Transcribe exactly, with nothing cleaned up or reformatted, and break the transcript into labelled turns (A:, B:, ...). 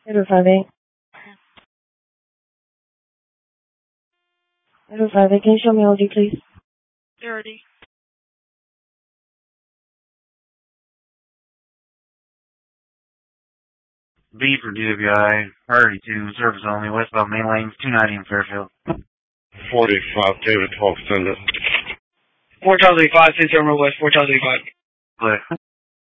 A: eight oh five eight. eight oh five eight, can you show me O D, please?
B: thirty.
C: B for D W I, priority two, service only, westbound main lane, two ninety in Fairfield.
D: forty-five, David twelve, send it.
E: four Charles eighty-five, six Terminal West, four Charles eighty-five.
C: Clear.